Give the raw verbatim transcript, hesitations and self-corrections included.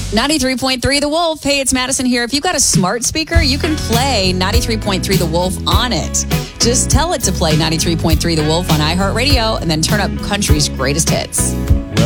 ninety-three point three The Wolf. Hey, it's Madison here. If you've got a smart speaker, you can play ninety-three point three The Wolf on it. Just tell it to play ninety-three point three The Wolf on iHeartRadio and then turn up country's greatest hits.